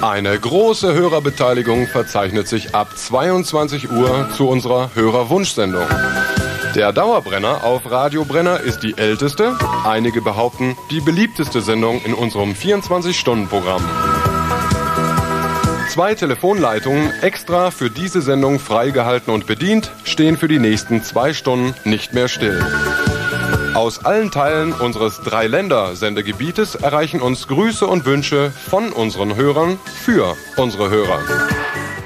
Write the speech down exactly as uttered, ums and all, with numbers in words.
Eine große Hörerbeteiligung verzeichnet sich ab zweiundzwanzig Uhr zu unserer Hörerwunschsendung. Der Dauerbrenner auf Radio Brenner ist die älteste, einige behaupten die beliebteste Sendung in unserem vierundzwanzig-Stunden-Programm. Zwei Telefonleitungen extra für diese Sendung freigehalten und bedient, stehen für die nächsten zwei Stunden nicht mehr still. Aus allen Teilen unseres Drei-Länder-Sendegebietes erreichen uns Grüße und Wünsche von unseren Hörern für unsere Hörer.